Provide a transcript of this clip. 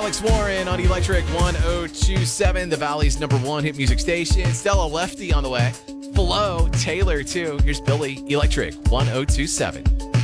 Alex Warren on Electric 1027, the Valley's #1 hit music station. Stella Lefty on the way. Below Taylor, too. Here's Billy, Electric 1027.